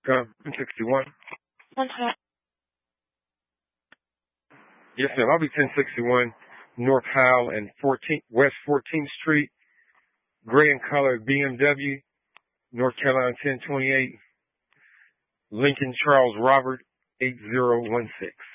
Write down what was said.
1061. Okay. Yes, ma'am. I'll be 1061 North Howell and West 14th Street. Gray and color BMW, North Carolina 1028. Lincoln Charles Robert 8016.